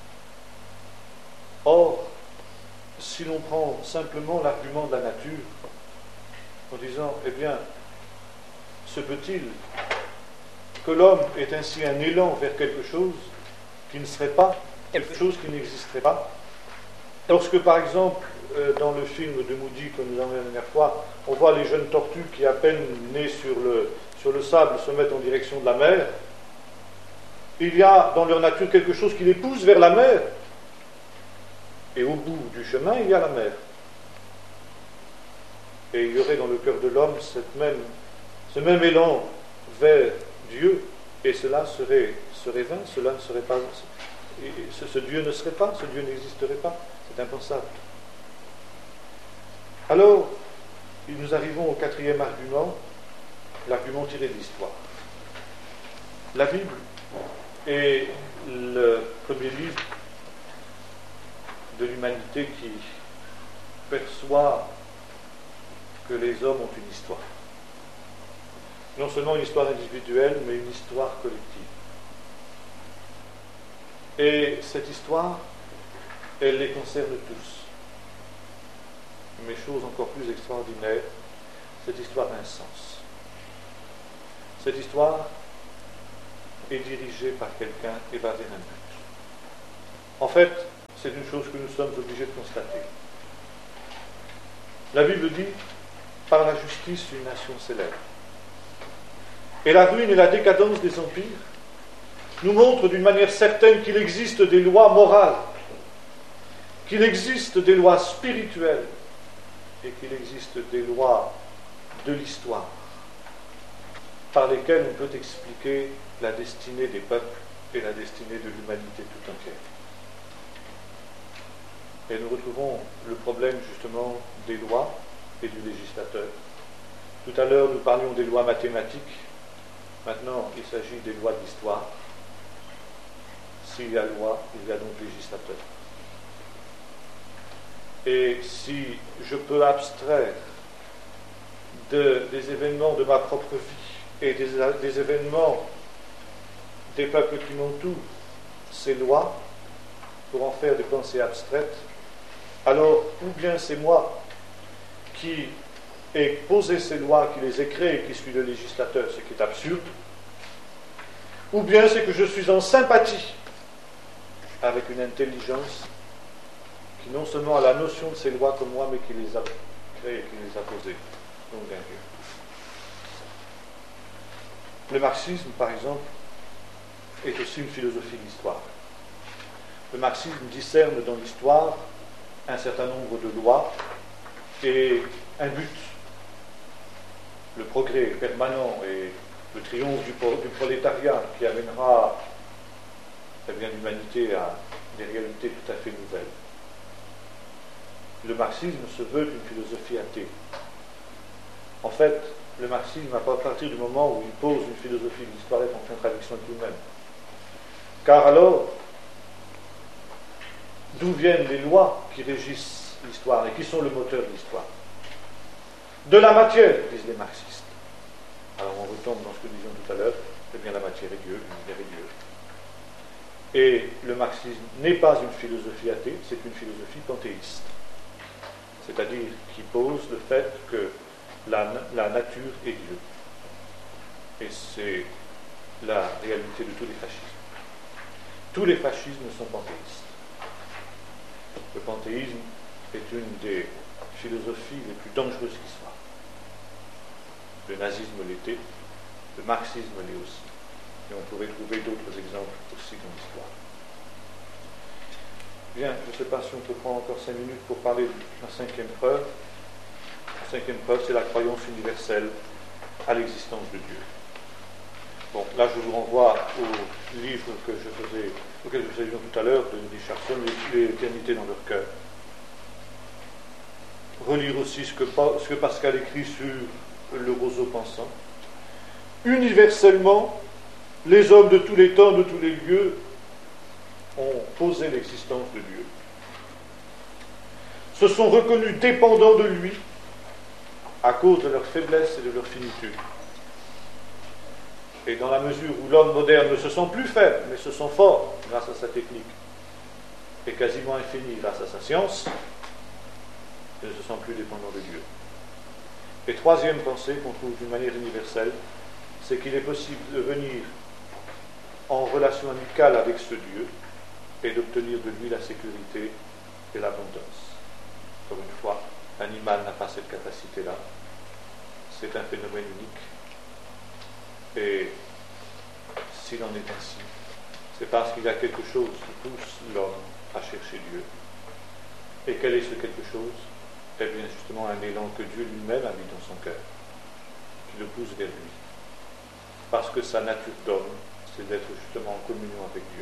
Or, si l'on prend simplement l'argument de la nature, en disant, eh bien, se peut-il que l'homme ait ainsi un élan vers quelque chose qui ne serait pas, quelque chose qui n'existerait pas. Lorsque, par exemple, euh, dans le film de Moody que nous avons vu la dernière fois, on voit les jeunes tortues qui, à peine nées sur le, sur le sable, se mettent en direction de la mer, il y a dans leur nature quelque chose qui les pousse vers la mer. Et au bout du chemin, il y a la mer. Et il y aurait dans le cœur de l'homme cette même, ce même élan vers Dieu, et cela serait, serait vain, cela ne serait pas, et ce, ce Dieu ne serait pas, ce Dieu n'existerait pas, c'est impensable. Alors, nous arrivons au quatrième argument, l'argument tiré de l'histoire. La Bible est le premier livre de l'humanité qui perçoit que les hommes ont une histoire. Non seulement une histoire individuelle, mais une histoire collective. Et cette histoire, elle les concerne tous. Mais chose encore plus extraordinaire, cette histoire a un sens. Cette histoire est dirigée par quelqu'un et va vers un but. En fait, c'est une chose que nous sommes obligés de constater. La Bible dit, par la justice, une nation s'élève. Et la ruine et la décadence des empires nous montrent d'une manière certaine qu'il existe des lois morales, qu'il existe des lois spirituelles et qu'il existe des lois de l'histoire par lesquelles on peut expliquer la destinée des peuples et la destinée de l'humanité tout entière. Et nous retrouvons le problème justement des lois et du législateur. Tout à l'heure, nous parlions des lois mathématiques. Maintenant, il s'agit des lois de l'histoire. S'il y a loi, il y a donc législateur. Et si je peux abstraire de, des événements de ma propre vie et des, des événements des peuples qui m'entourent, ces lois, pour en faire des pensées abstraites, alors ou bien c'est moi qui ai posé ces lois, qui les ai créées, qui suis le législateur, ce qui est absurde, ou bien c'est que je suis en sympathie avec une intelligence qui non seulement a la notion de ces lois comme moi, mais qui les a créées, qui les a posées, donc d'un Dieu. Le marxisme, par exemple, est aussi une philosophie de l'histoire. Le marxisme discerne dans l'histoire un certain nombre de lois et un but, le progrès permanent et le triomphe du, du prolétariat qui amènera eh bien, l'humanité à des réalités tout à fait nouvelles. Le marxisme se veut une philosophie athée. En fait, le marxisme, à partir du moment où il pose une philosophie de l'histoire, est en contradiction avec lui-même. Car alors, d'où viennent les lois qui régissent l'histoire et qui sont le moteur de l'histoire? De la matière, disent les marxistes. Alors on retombe dans ce que nous disions tout à l'heure, eh bien la matière est Dieu, l'univers est Dieu. Et le marxisme n'est pas une philosophie athée, c'est une philosophie panthéiste. C'est-à-dire qui pose le fait que la, la nature est Dieu. Et c'est la réalité de tous les fascismes. Tous les fascismes sont panthéistes. Le panthéisme est une des philosophies les plus dangereuses qui soit. Le nazisme l'était, le marxisme l'est aussi. Et on pourrait trouver d'autres exemples aussi dans l'histoire. Bien, je ne sais pas si on peut prendre encore cinq minutes pour parler de la cinquième preuve. La cinquième preuve, c'est la croyance universelle à l'existence de Dieu. Bon, là je vous renvoie au livre que je faisais, auquel je faisais tout à l'heure, de Richardson, L'éternité dans leur cœur. Relire aussi ce que, ce que Pascal écrit sur le roseau pensant. Universellement, les hommes de tous les temps, de tous les lieux, ont posé l'existence de Dieu. Se sont reconnus dépendants de lui à cause de leur faiblesse et de leur finitude. Et dans la mesure où l'homme moderne ne se sent plus faible, mais se sent fort grâce à sa technique, et quasiment infini grâce à sa science, il ne se sent plus dépendant de Dieu. Et troisième pensée qu'on trouve d'une manière universelle, c'est qu'il est possible de venir en relation amicale avec ce Dieu et d'obtenir de lui la sécurité et l'abondance. Encore une fois, l'animal n'a pas cette capacité-là. C'est un phénomène unique. Et s'il en est ainsi, c'est parce qu'il y a quelque chose qui pousse l'homme à chercher Dieu. Et quel est ce quelque chose? Eh bien, justement, un élan que Dieu lui-même a mis dans son cœur, qui le pousse vers lui. Parce que sa nature d'homme, c'est d'être justement en communion avec Dieu.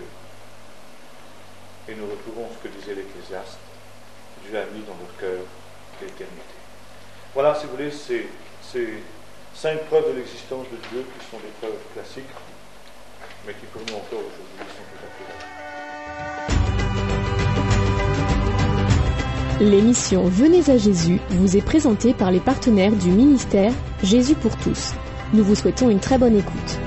Et nous retrouvons ce que disait l'Ecclésiaste, Dieu a mis dans notre cœur l'éternité. Voilà, si vous voulez, ces, ces cinq preuves de l'existence de Dieu qui sont des preuves classiques, mais qui pour nous encore aujourd'hui sont tout à fait vraies. L'émission Venez à Jésus vous est présentée par les partenaires du ministère Jésus pour tous. Nous vous souhaitons une très bonne écoute.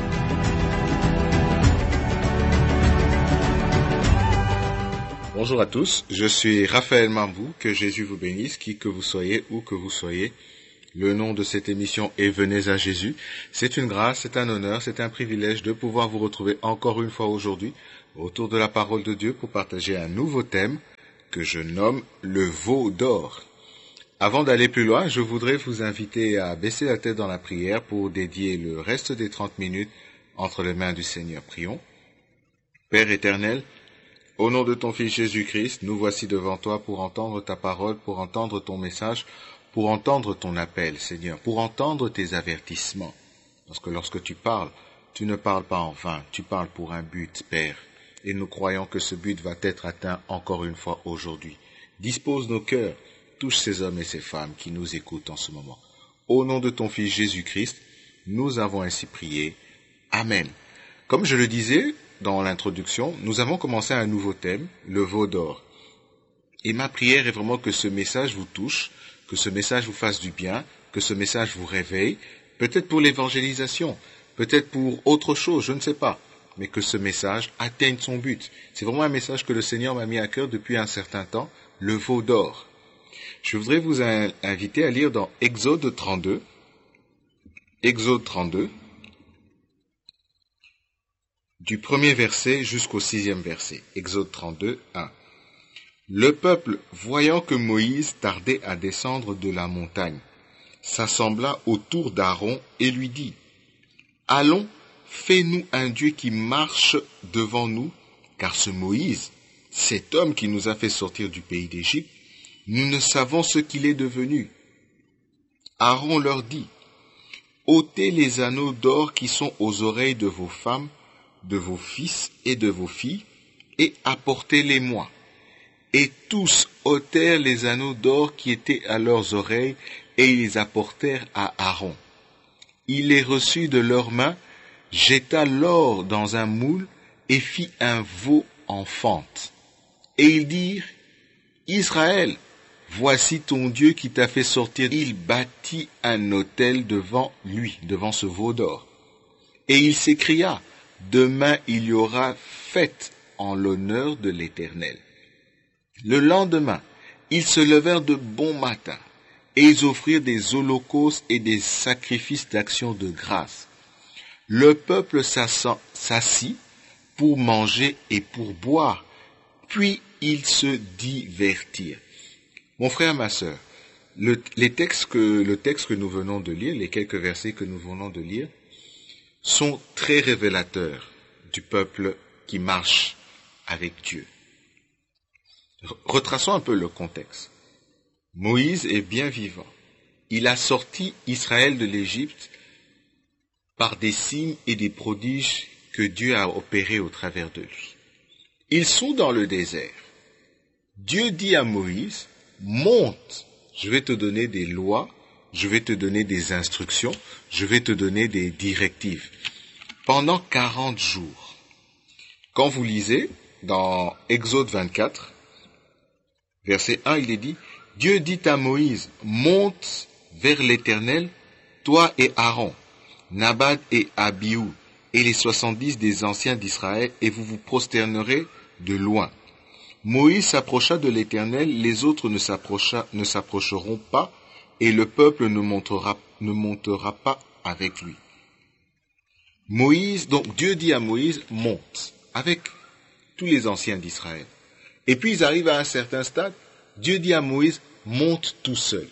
Bonjour à tous, je suis Raphaël Mambou, que Jésus vous bénisse, qui que vous soyez, où que vous soyez. Le nom de cette émission est Venez à Jésus. C'est une grâce, c'est un honneur, c'est un privilège de pouvoir vous retrouver encore une fois aujourd'hui autour de la parole de Dieu pour partager un nouveau thème, que je nomme le veau d'or. Avant d'aller plus loin, je voudrais vous inviter à baisser la tête dans la prière pour dédier le reste des trente minutes entre les mains du Seigneur. Prions. Père éternel, au nom de ton Fils Jésus-Christ, nous voici devant toi pour entendre ta parole, pour entendre ton message, pour entendre ton appel, Seigneur, pour entendre tes avertissements. Parce que lorsque tu parles, tu ne parles pas en vain, tu parles pour un but, Père. Et nous croyons que ce but va être atteint encore une fois aujourd'hui. Dispose nos cœurs, touche ces hommes et ces femmes qui nous écoutent en ce moment. Au nom de ton Fils Jésus-Christ, nous avons ainsi prié. Amen. Comme je le disais dans l'introduction, nous avons commencé un nouveau thème, le veau d'or. Et ma prière est vraiment que ce message vous touche, que ce message vous fasse du bien, que ce message vous réveille, peut-être pour l'évangélisation, peut-être pour autre chose, je ne sais pas, mais que ce message atteigne son but. C'est vraiment un message que le Seigneur m'a mis à cœur depuis un certain temps, le veau d'or. Je voudrais vous inviter à lire dans Exode trente-deux, Exode trente-deux, du premier verset jusqu'au sixième verset. Exode trente-deux, un. Le peuple, voyant que Moïse tardait à descendre de la montagne, s'assembla autour d'Aaron et lui dit, « Allons, fais-nous un Dieu qui marche devant nous, car ce Moïse, cet homme qui nous a fait sortir du pays d'Égypte, nous ne savons ce qu'il est devenu. » Aaron leur dit, « ôtez les anneaux d'or qui sont aux oreilles de vos femmes, de vos fils et de vos filles, et apportez-les-moi. » Et tous ôtèrent les anneaux d'or qui étaient à leurs oreilles, et ils les apportèrent à Aaron. Il les reçut de leurs mains, jeta l'or dans un moule, et fit un veau en fente. Et ils dirent, « Israël, voici ton Dieu qui t'a fait sortir. » Il bâtit un autel devant lui, devant ce veau d'or. Et il s'écria, « Demain il y aura fête en l'honneur de l'Éternel. » Le lendemain, ils se levèrent de bon matin, et ils offrirent des holocaustes et des sacrifices d'action de grâce. Le peuple s'assit pour manger et pour boire, puis ils se divertirent. Mon frère, ma sœur, le, les textes que, le texte que nous venons de lire, les quelques versets que nous venons de lire, sont très révélateurs du peuple qui marche avec Dieu. Retraçons un peu le contexte. Moïse est bien vivant. Il a sorti Israël de l'Égypte par des signes et des prodiges que Dieu a opérés au travers de lui. Ils sont dans le désert. Dieu dit à Moïse, « Monte, je vais te donner des lois, je vais te donner des instructions, je vais te donner des directives. » Pendant quarante jours. Quand vous lisez dans Exode vingt-quatre, verset un, il est dit, « Dieu dit à Moïse, monte vers l'Éternel, toi et Aaron, Nabad et Abihu, et les soixante-dix des anciens d'Israël, et vous vous prosternerez de loin. » Moïse s'approcha de l'Éternel, les autres ne, ne s'approcheront pas, et le peuple ne montera, ne montera pas avec lui. Moïse, donc Dieu dit à Moïse, monte, avec tous les anciens d'Israël. Et puis ils arrivent à un certain stade, Dieu dit à Moïse, monte tout seul.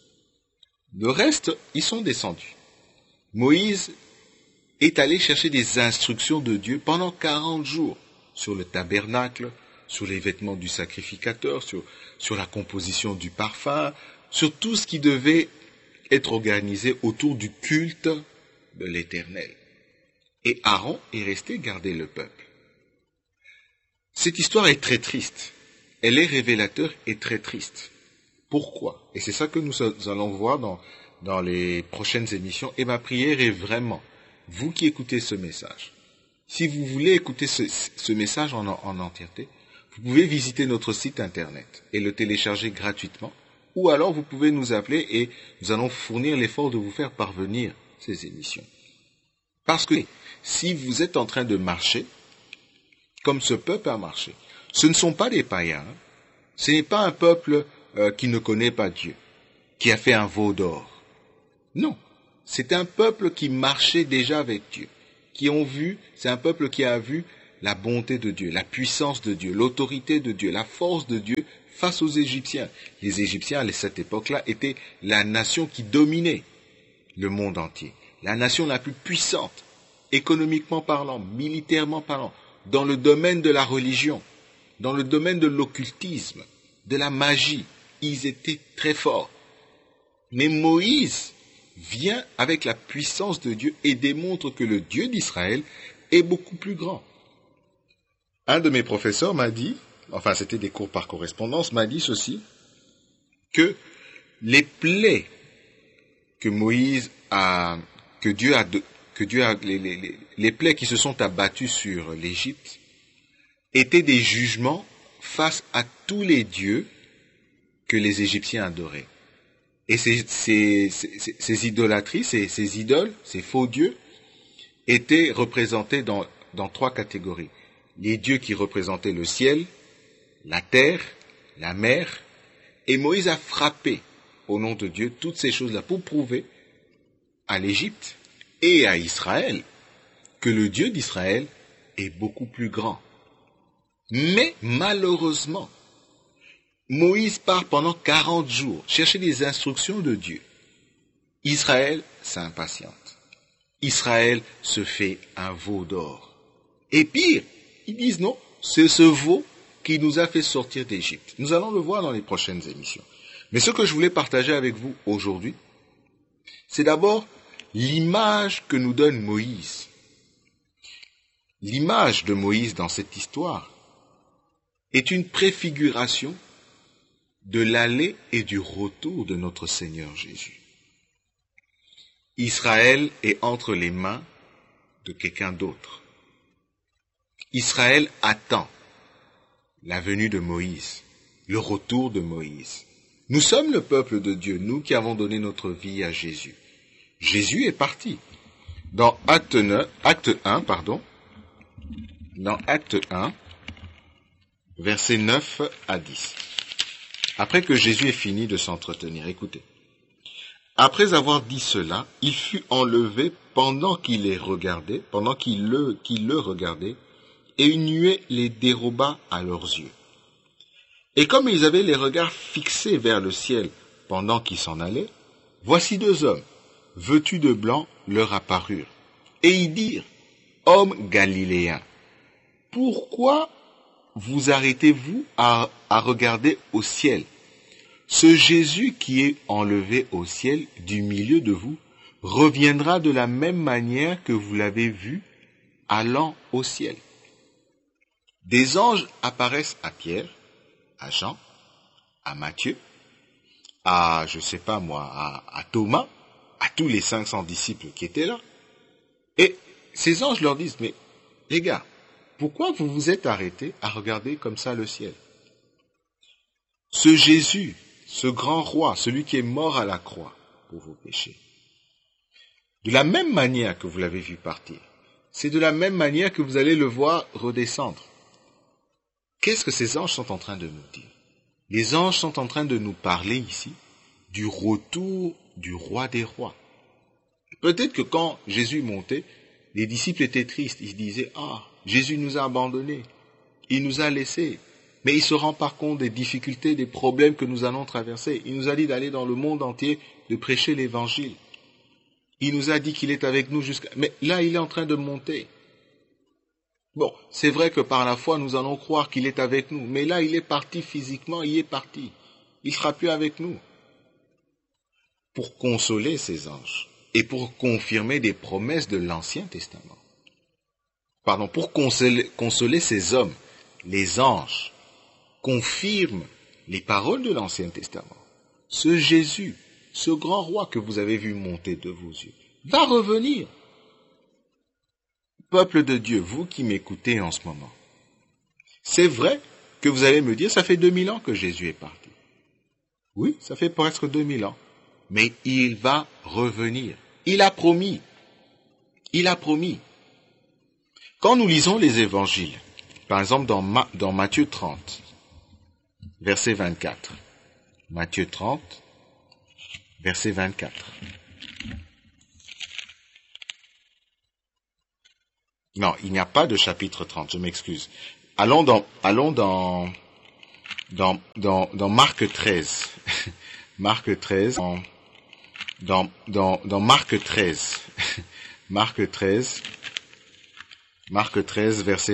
Le reste, ils sont descendus. Moïse est allé chercher des instructions de Dieu pendant quarante jours sur le tabernacle, sur les vêtements du sacrificateur, sur, sur la composition du parfum, sur tout ce qui devait être organisé autour du culte de l'Éternel. Et Aaron est resté garder le peuple. Cette histoire est très triste. Elle est révélateur et très triste. Pourquoi? Et c'est ça que nous allons voir dans, dans les prochaines émissions. Et ma prière est vraiment, vous qui écoutez ce message, si vous voulez écouter ce, ce message en, en entièreté, vous pouvez visiter notre site internet et le télécharger gratuitement, ou alors vous pouvez nous appeler et nous allons fournir l'effort de vous faire parvenir ces émissions. Parce que si vous êtes en train de marcher, comme ce peuple a marché, ce ne sont pas des païens, hein. Ce n'est pas un peuple euh, qui ne connaît pas Dieu, qui a fait un veau d'or. Non, c'est un peuple qui marchait déjà avec Dieu, qui ont vu, c'est un peuple qui a vu la bonté de Dieu, la puissance de Dieu, l'autorité de Dieu, la force de Dieu face aux Égyptiens. Les Égyptiens, à cette époque-là, étaient la nation qui dominait le monde entier, la nation la plus puissante, économiquement parlant, militairement parlant, dans le domaine de la religion, dans le domaine de l'occultisme, de la magie. Ils étaient très forts. Mais Moïse vient avec la puissance de Dieu et démontre que le Dieu d'Israël est beaucoup plus grand. Un de mes professeurs m'a dit, enfin c'était des cours par correspondance, m'a dit ceci, que les plaies que Moïse a, que Dieu a, que Dieu a, les, les, les plaies qui se sont abattues sur l'Égypte étaient des jugements face à tous les dieux que les Égyptiens adoraient. Et ces, ces, ces, ces idolâtries, ces, ces idoles, ces faux dieux, étaient représentés dans, dans trois catégories. Les dieux qui représentaient le ciel, la terre, la mer, et Moïse a frappé au nom de Dieu toutes ces choses-là pour prouver à l'Égypte et à Israël que le Dieu d'Israël est beaucoup plus grand. Mais malheureusement, Moïse part pendant quarante jours chercher des instructions de Dieu. Israël s'impatiente. Israël se fait un veau d'or. Et pire, ils disent non, c'est ce veau qui nous a fait sortir d'Égypte. Nous allons le voir dans les prochaines émissions. Mais ce que je voulais partager avec vous aujourd'hui, c'est d'abord l'image que nous donne Moïse. L'image de Moïse dans cette histoire est une préfiguration de l'aller et du retour de notre Seigneur Jésus. Israël est entre les mains de quelqu'un d'autre. Israël attend la venue de Moïse, le retour de Moïse. Nous sommes le peuple de Dieu, nous qui avons donné notre vie à Jésus. Jésus est parti. Dans Acte neuf, Acte un, pardon, dans Acte un, versets neuf à dix. Après que Jésus ait fini de s'entretenir, écoutez. Après avoir dit cela, il fut enlevé pendant qu'il les regardait, pendant qu'il le, qu'il le regardait, et une nuée les déroba à leurs yeux. Et comme ils avaient les regards fixés vers le ciel pendant qu'ils s'en allaient, voici deux hommes, vêtus de blanc, leur apparurent. Et ils dirent, hommes galiléens, pourquoi vous arrêtez-vous à, à regarder au ciel? Ce Jésus qui est enlevé au ciel du milieu de vous reviendra de la même manière que vous l'avez vu allant au ciel. Des anges apparaissent à Pierre, à Jean, à Matthieu, à, je sais pas moi, à, à Thomas, à tous les cinq cents disciples qui étaient là. Et ces anges leur disent, mais les gars, pourquoi vous vous êtes arrêtés à regarder comme ça le ciel? Ce Jésus, ce grand roi, celui qui est mort à la croix pour vos péchés, de la même manière que vous l'avez vu partir, c'est de la même manière que vous allez le voir redescendre. Qu'est-ce que ces anges sont en train de nous dire? Les anges sont en train de nous parler ici du retour du roi des rois. Peut-être que quand Jésus montait, les disciples étaient tristes. Ils se disaient, ah, Jésus nous a abandonnés, il nous a laissés. Mais il se rend pas compte des difficultés, des problèmes que nous allons traverser. Il nous a dit d'aller dans le monde entier, de prêcher l'évangile. Il nous a dit qu'il est avec nous jusqu'à... Mais là, il est en train de monter. Bon, c'est vrai que par la foi, nous allons croire qu'il est avec nous. Mais là, il est parti physiquement, il est parti. Il ne sera plus avec nous. Pour consoler ces anges et pour confirmer des promesses de l'Ancien Testament. Pardon, pour consoler, consoler ces hommes, les anges confirment les paroles de l'Ancien Testament. Ce Jésus, ce grand roi que vous avez vu monter de vos yeux, va revenir. Peuple de Dieu, vous qui m'écoutez en ce moment, c'est vrai que vous allez me dire, ça fait deux mille ans que Jésus est parti. Oui, ça fait presque deux mille ans. Mais il va revenir. Il a promis. Il a promis. Quand nous lisons les évangiles, par exemple dans, Ma, dans Matthieu trente, verset vingt-quatre. Matthieu trente, verset vingt-quatre. Non, il n'y a pas de chapitre trente, je m'excuse. Allons dans, allons dans, dans, dans, dans Marc treize. Marc treize. Dans, dans, dans, dans Marc treize. Marc treize. Marc treize, verset